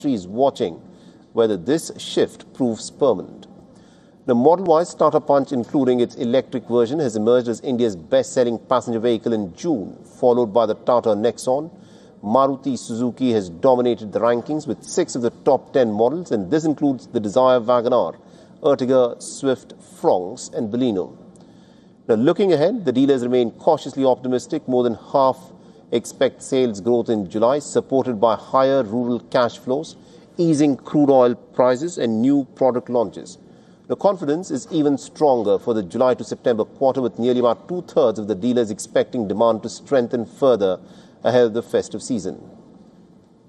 is watching whether this shift proves permanent. The Model Y Tata Punch, including its electric version, has emerged as India's best-selling passenger vehicle in June, followed by the Tata Nexon. Maruti Suzuki has dominated the rankings with 6 of the top 10 models, and this includes the Dzire Wagon R, Ertiga, Swift, Fronx and Baleno. Now, looking ahead, the dealers remain cautiously optimistic. More than half expect sales growth in July, supported by higher rural cash flows, easing crude oil prices and new product launches. The confidence is even stronger for the July to September quarter, with nearly about 2/3 of the dealers expecting demand to strengthen further ahead of the festive season.